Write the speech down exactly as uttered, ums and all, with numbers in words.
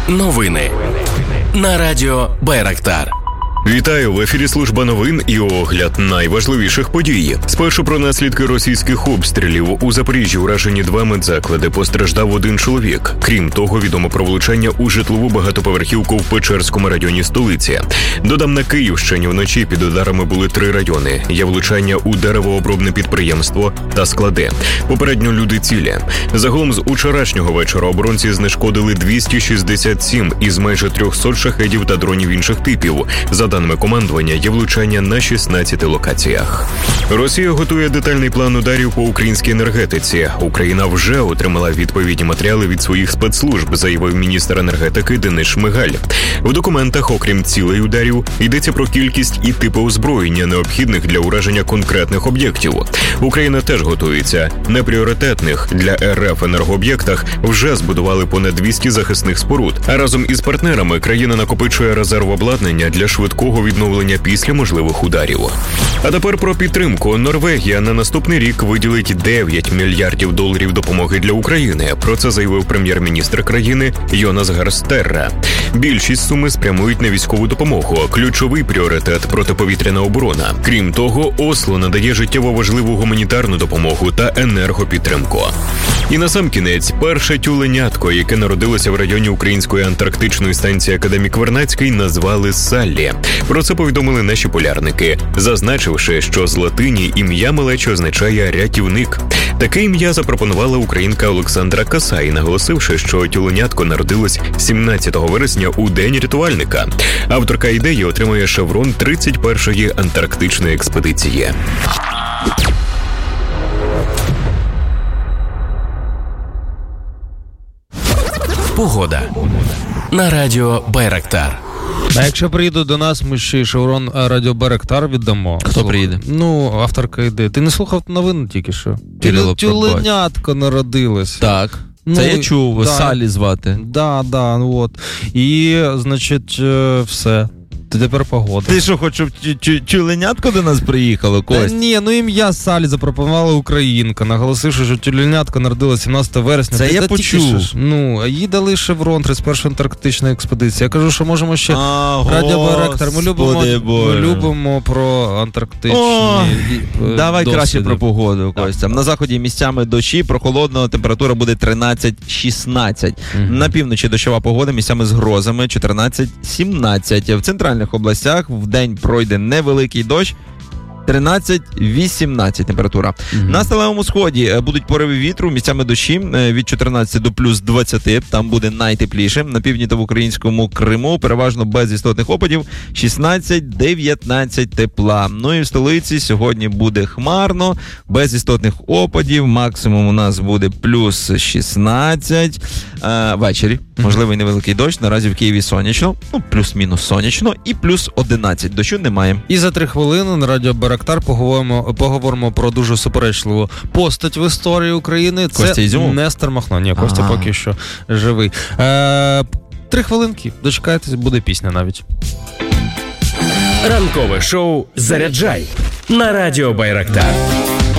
Новини на радіо Байрактар. Вітаю, в ефірі служба новин і огляд найважливіших подій. Спершу про наслідки російських обстрілів. У Запоріжжі уражені два медзаклади, постраждав один чоловік. Крім того, відомо про влучання у житлову багатоповерхівку в Печерському районі столиці. Додам, на Київщині вночі під ударами були три райони. Є влучання у деревообробне підприємство та склади. Попередньо люди цілі. Загалом з учорашнього вечора оборонці знешкодили двісті шістдесят сім із майже триста шахедів та дронів інших типів. За даними командування, є влучання на шістнадцяти локаціях. Росія готує детальний план ударів по українській енергетиці. Україна вже отримала відповідні матеріали від своїх спецслужб, заявив міністр енергетики Денис Шмигаль. В документах, окрім цілей ударів, йдеться про кількість і типи озброєння, необхідних для ураження конкретних об'єктів. Україна теж готується. На пріоритетних для РФ енергооб'єктах вже збудували понад двісті захисних споруд. А разом із партнерами країна накопичує резерв обладнання для швидкого відновлення після можливих ударів. А тепер про підтримку. Норвегія на наступний рік виділить дев'ять мільярдів доларів допомоги для України. Про це заявив прем'єр-міністр країни Йонас Гар Стерра. Більшість суми спрямують на військову допомогу. Ключовий пріоритет – протиповітряна оборона. Крім того, Осло надає життєво важливу гуманітарну допомогу та енергопідтримку. І насамкінець, перше тюленятко, яке народилося в районі української антарктичної станції Академік Вернадський, назвали Саллі. Про це повідомили наші полярники, зазначивши, що з латині ім'я малечі означає «рятівник». Таке ім'я запропонувала українка Олександра Касай, наголосивши, що тюленятко народилось сімнадцятого вересня у День рятувальника. Авторка ідеї отримує шеврон тридцять першої антарктичної експедиції. Погода на радіо Байрактар. А якщо приїдуть до нас, ми ще й шеврон радіо Байрактар віддамо. Хто Слух... приїде? Ну, авторка ідеї. Ти не слухав новини тільки що? Кирило, тюленятко народилось. Так. Ну, це я чув, да. Салі звати. Да, да, ну от. І, значить, все. Тепер погода. Ти що, хочеш, щоб тюленятко до нас приїхало, Кость? Та ні, ну ім'я Салі запропонувала українка, наголосивши, що тюленятко народилася сімнадцятого вересня. Це Ти я почув. Ну, а їй дали шеврон тридцять першої антарктичної експедиції. Я кажу, що можемо ще а, Радіо Байрактар. Ми любимо, ми любимо про антарктичні О, досвіди. Давай краще про погоду, Костя. На заході місцями дощі, прохолодно, температура буде тринадцять-шістнадцять. Mm-hmm. На півночі дощова погода, місцями з грозами чотирнадцять-сімнадцять. В центральних областях в день пройде невеликий дощ, тринадцять-вісімнадцять температура. Mm-hmm. На сталевому сході будуть пориви вітру, місцями дощі від чотирнадцяти до плюс двадцяти, там буде найтепліше. На півдні та в українському Криму переважно без істотних опадів, шістнадцять-дев'ятнадцять тепла. Ну і в столиці сьогодні буде хмарно, без істотних опадів, максимум у нас буде плюс шістнадцять. А, ввечері, можливий невеликий дощ, наразі в Києві сонячно, ну плюс-мінус сонячно, і плюс одинадцять, дощу немає. І за три хвилини на радіо Байрактар поговоримо, поговоримо про дуже суперечливу постать в історії України. Це Костя Ізюмов? Нестор Махно. Ні, Костя А-а-а. поки що живий. Е, три хвилинки, дочекайтесь, буде пісня навіть. Ранкове шоу «Заряджай» на радіо Байрактар.